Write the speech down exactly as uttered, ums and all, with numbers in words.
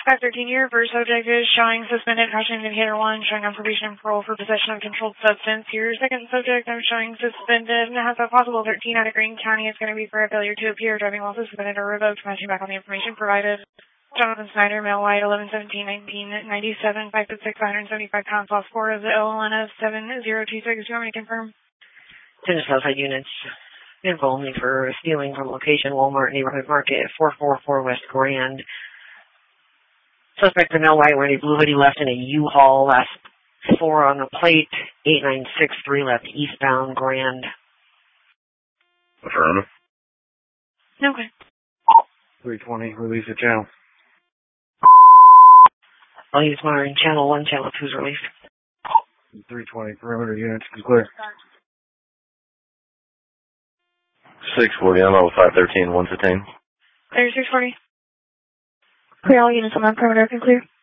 five thirteen here. First subject is showing suspended caution indicator one, showing on probation and parole for possession of controlled substance. Your second subject, I'm showing suspended and has a possible thirteen out of Greene County. It's going to be for a failure to appear, driving while suspended or revoked, matching back on the information provided. Jonathan Snyder, male, white, eleven seventeen nineteen ninety-seven, five foot six, one hundred seventy-five pounds, lost four of the O L N F seven zero two six. Do you want me to confirm? Ten Southside units. Info only for stealing from location Walmart Neighborhood Market, four four four West Grand. Suspect in male white wearing a blue hoodie left in a U-Haul, last four on the plate, eight nine six three left eastbound Grand. Affirmative. Okay. three twenty, release the channel. I'll use monitoring channel one, channel two is released. three twenty, perimeter units is clear. six forty, I'm level five thirteen, one fifteen. thirty-six forty. Clear all units on that perimeter, can clear.